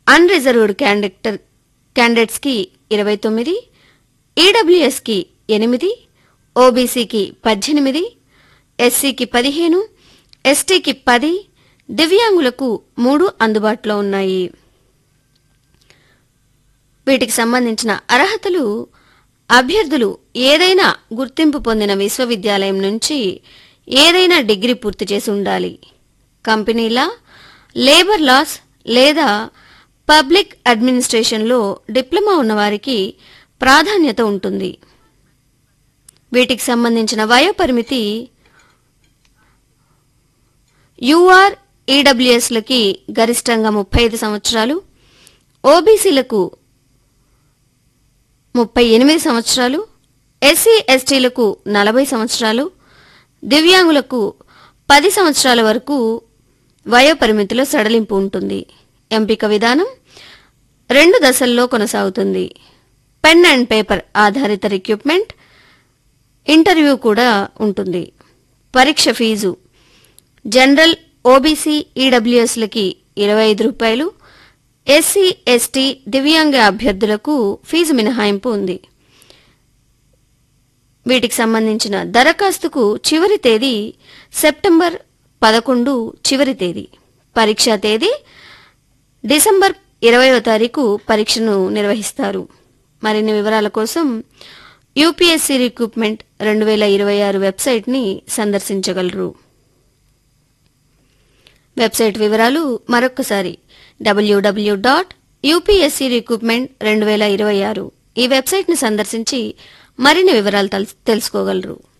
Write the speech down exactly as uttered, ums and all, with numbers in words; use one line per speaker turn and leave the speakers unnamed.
Unreserved candidate క్యాండిడేట్స్కి ఇరవై తొమ్మిది, ఈడబ్ల్యూఎస్కి ఎనిమిది, ఓబీసీకి పద్దెనిమిది, ఎస్సీకి పదిహేను, ఎస్టీకి పది, దివ్యాంగులకు మూడు అందుబాటులో ఉన్నాయి. వీటికి సంబంధించిన అర్హతలు: అభ్యర్థులు ఏదైనా గుర్తింపు పొందిన విశ్వవిద్యాలయం నుంచి ఏదైనా డిగ్రీ పూర్తి చేసి ఉండాలి. కంపెనీల, లేబర్ లాస్ లేదా పబ్లిక్ అడ్మినిస్ట్రేషన్లో డిప్లొమా ఉన్నవారికి ప్రాధాన్యత ఉంటుంది. వీటికి సంబంధించిన వయోపరిమితి: యూఆర్, ఈడబ్ల్యూఎస్లకి గరిష్టంగా ముప్పై ఐదు సంవత్సరాలు, ఓబీసీలకు ముప్పై ఎనిమిది సంవత్సరాలు, ఎస్సీ ఎస్టీలకు నలభై సంవత్సరాలు, దివ్యాంగులకు పది సంవత్సరాల వరకు వయోపరిమితిలో సడలింపు ఉంటుంది. ఎంపిక విధానం రెండు దశల్లో కొనసాగుతుంది. పెన్ అండ్ పేపర్ ఆధారిత రిక్రూట్మెంట్, ఇంటర్వ్యూ కూడా ఉంటుంది. పరీక్ష ఫీజు: జనరల్, ఓబీసీ, ఈడబ్ల్యూఎస్లకి ఇరవై ఐదు రూపాయలు, ఎస్సీ, ఎస్టీ, దివ్యాంగ అభ్యర్థులకు ఫీజు మినహాయింపు ఉంది. వీటికి సంబంధించిన దరఖాస్తుకు చివరి తేదీ సెప్టెంబర్ పదకొండు చివరి తేదీ. పరీక్షా తేదీ డిసెంబర్ ఇరవయో తారీఖు పరీక్షను నిర్వహిస్తారు. మరిన్ని వివరాల కోసం యూపీఎస్సీ రిక్రూట్మెంట్ రెండు వేల ఇరవై ఆరు వెబ్సైట్ని సందర్శించగలరు. వెబ్సైట్ వివరాలు మరొకసారి: డబ్ల్యూడబ్ల్యూ డాట్ యూపీఎస్సీ రిక్రూట్మెంట్ రెండు వేల ఇరవై ఆరు. ఈ వెబ్సైట్ని సందర్శించి మరిన్ని వివరాలు తెలుసుకోగలరు.